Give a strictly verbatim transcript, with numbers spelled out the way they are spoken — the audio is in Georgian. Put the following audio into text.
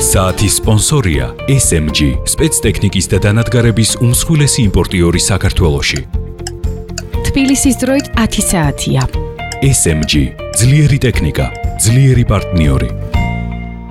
საათის სპონსორია ეს ემ ჯი, სპეცტექნიკის და დანადგარების უმსხვილესი იმპორტიორი საქართველოში. თბილისის დროით ათი საათია. ეს ემ ჯი, ძლიერი ტექნიკა, ძლიერი პარტნიორი.